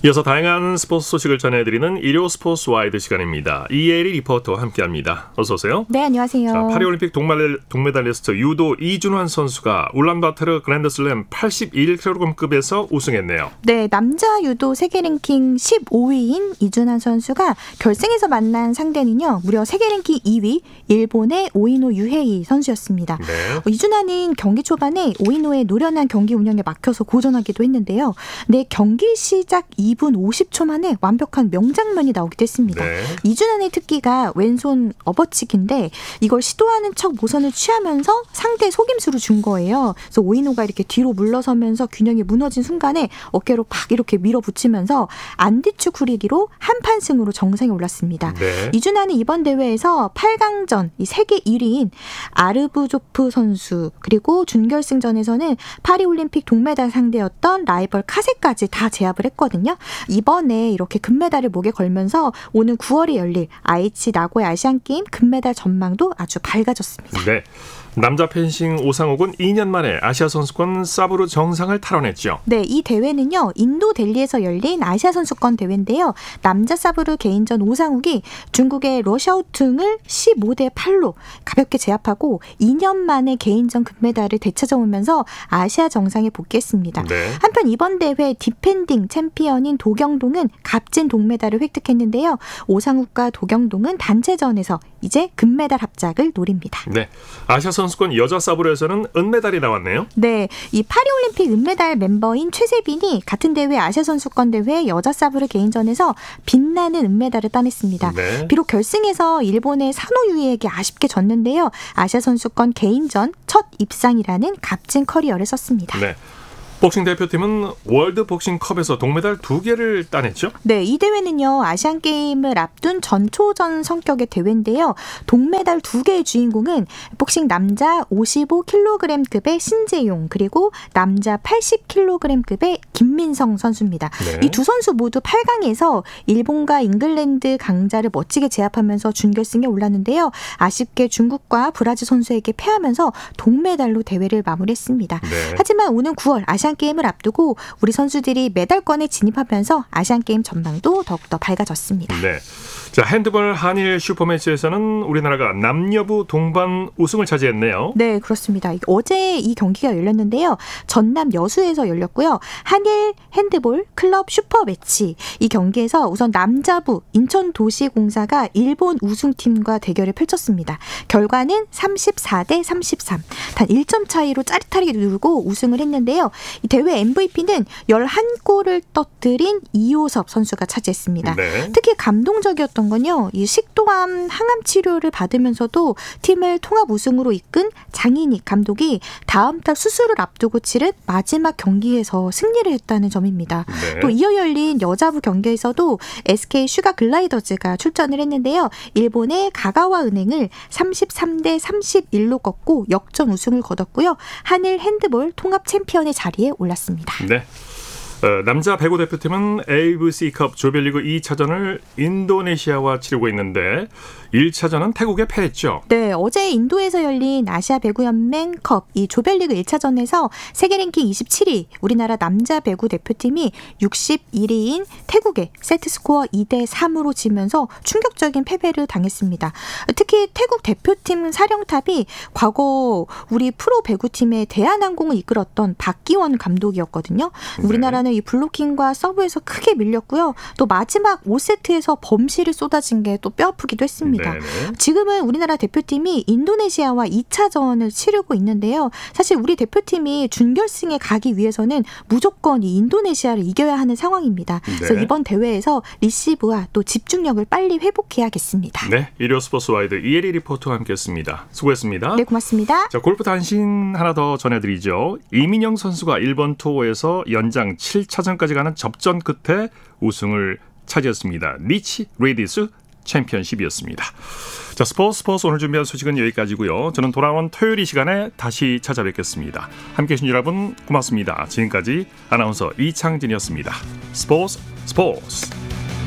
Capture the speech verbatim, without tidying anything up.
이어서 다양한 스포츠 소식을 전해드리는 일요 스포츠 와이드 시간입니다. 이혜리 리포터와 함께합니다. 어서 오세요. 네, 안녕하세요. 자, 파리올림픽 동메달, 동메달리스트 유도 이준환 선수가 울란바토르 그랜드슬램 팔십일 킬로그램급에서 우승했네요. 네, 남자 유도 세계 랭킹 십오 위인 이준환 선수가 결승에서 만난 상대는요, 무려 세계 랭킹 이 위 일본의 오이노 유헤이 선수였습니다. 네. 이준환은 경기 초반에 오이노의 노련한 경기 운영에 막혀서 고전하기도 했는데요. 네, 경기 시작 이 분 오십 초 만에 완벽한 명장면이 나오기도 했습니다. 네. 이준환의 특기가 왼손 업어치기인데 이걸 시도하는 척 모션을 취하면서 상대 속임수로 준 거예요. 그래서 오이노가 이렇게 뒤로 물러서면서 균형이 무너진 순간에 어깨로 팍 이렇게 밀어붙이면서 안디축 후리기로 한판 승으로 정상에 올랐습니다. 네. 이준환은 이번 대회에서 팔 강전 이 세계 일 위인 아르부조프 선수 그리고 준결승전에서는 파리올림픽 동메달 상대였던 라이벌 카세까지 다 제압을 했거든요. 이번에 이렇게 금메달을 목에 걸면서 오는 구월에 열릴 아이치 나고야 아시안게임 금메달 전망도 아주 밝아졌습니다. 네. 남자 펜싱 오상욱은 이 년 만에 아시아 선수권 사브르 정상을 탈환했죠. 네, 이 대회는요. 인도 델리에서 열린 아시아 선수권 대회인데요. 남자 사브르 개인전 오상욱이 중국의 러시아우퉁을 십오 대 팔로 가볍게 제압하고 이 년 만에 개인전 금메달을 되찾아오면서 아시아 정상에 복귀했습니다. 네. 한편 이번 대회 디펜딩 챔피언인 도경동은 값진 동메달을 획득했는데요. 오상욱과 도경동은 단체전에서 이제 금메달 합작을 노립니다. 네. 아시아 선수권 여자 사브르에서는 은메달이 나왔네요. 네, 이 파리올림픽 은메달 멤버인 최세빈이 같은 대회 아시아 선수권 대회 여자 사브르 개인전에서 빛나는 은메달을 따냈습니다. 네. 비록 결승에서 일본의 사노유이에게 아쉽게 졌는데요. 아시아 선수권 개인전 첫 입상이라는 값진 커리어를 썼습니다. 네. 복싱 대표팀은 월드 복싱컵에서 동메달 두 개를 따냈죠? 네, 이 대회는요. 아시안게임을 앞둔 전초전 성격의 대회인데요. 동메달 두 개의 주인공은 복싱 남자 오십오 킬로그램급의 신재용 그리고 남자 팔십 킬로그램급의 김민성 선수입니다. 네. 이 두 선수 모두 팔 강에서 일본과 잉글랜드 강자를 멋지게 제압하면서 준결승에 올랐는데요. 아쉽게 중국과 브라질 선수에게 패하면서 동메달로 대회를 마무리했습니다. 네. 하지만 오는 구월 아시안 게임을 앞두고 우리 선수들이 메달권에 진입하면서 아시안게임 전망도 더욱더 밝아졌습니다. 네. 자, 핸드볼 한일 슈퍼매치에서는 우리나라가 남녀부 동반 우승을 차지했네요. 네, 그렇습니다. 어제 이 경기가 열렸는데요. 전남 여수에서 열렸고요. 한일 핸드볼 클럽 슈퍼매치. 이 경기에서 우선 남자부 인천도시공사가 일본 우승팀과 대결을 펼쳤습니다. 결과는 삼십사 대 삼십삼. 단 일 점 차이로 짜릿하게 누르고 우승을 했는데요. 이 대회 엠브이피는 열한 골을 터뜨린 이호섭 선수가 차지했습니다. 네. 특히 감동적이었던 건요. 이 식도암 항암 치료를 받으면서도 팀을 통합 우승으로 이끈 장인익 감독이 다음 달 수술을 앞두고 치른 마지막 경기에서 승리를 했다는 점입니다. 네. 또 이어 열린 여자부 경기에서도 에스케이 슈가 글라이더즈가 출전을 했는데요. 일본의 가가와 은행을 삼십삼 대 삼십일로 꺾고 역전 우승을 거뒀고요. 한일 핸드볼 통합 챔피언의 자리에 올랐습니다. 네. 어, 남자 배구 대표팀은 에이브이씨컵 조별리그 이 차전을 인도네시아와 치르고 있는데 일 차전은 태국에 패했죠. 네, 어제 인도에서 열린 아시아 배구연맹컵 이 조별리그 일 차전에서 세계 랭킹 이십칠 위 우리나라 남자 배구 대표팀이 육십일 위인 태국에 세트스코어 이 대 삼으로 지면서 충격적인 패배를 당했습니다. 특히 태국 대표팀 사령탑이 과거 우리 프로 배구팀의 대한항공을 이끌었던 박기원 감독이었거든요. 네. 우리나라는 이 블로킹과 서브에서 크게 밀렸고요. 또 마지막 오 세트에서 범실을 쏟아진 게 또 뼈아프기도 했습니다. 네네. 지금은 우리나라 대표팀이 인도네시아와 이 차전을 치르고 있는데요. 사실 우리 대표팀이 준결승에 가기 위해서는 무조건 이 인도네시아를 이겨야 하는 상황입니다. 네. 그래서 이번 대회에서 리시브와 또 집중력을 빨리 회복해야겠습니다. 네, 일요 스포츠 와이드 이혜리 리포터와 함께했습니다. 수고했습니다. 네, 고맙습니다. 자, 골프 단신 하나 더 전해드리죠. 이민영 선수가 일본 투어에서 연장 칠 차전까지 가는 접전 끝에 우승을 차지했습니다. 니치 레디스 챔피언십이었습니다. 자, 스포츠 스포츠 오늘 준비한 소식은 여기까지고요. 저는 돌아온 토요일 이 시간에 다시 찾아뵙겠습니다. 함께해 주신 여러분 고맙습니다. 지금까지 아나운서 이창진이었습니다. 스포츠 스포츠